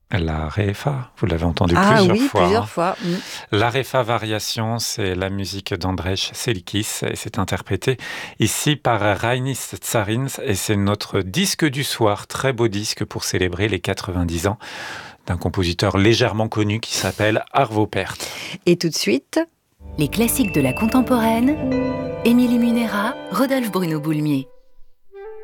La Refa, vous l'avez entendu Ah plusieurs oui, fois, plusieurs hein. fois. La Refa Variation, c'est la musique d'Andrzej Selikis et c'est interprété ici par Rainis Tsarins et c'est notre disque du soir, très beau disque pour célébrer les 90 ans d'un compositeur légèrement connu qui s'appelle Arvo Pärt. Et tout de suite, Les classiques de la contemporaine, Émilie Munera, Rodolphe Bruno Boulmier.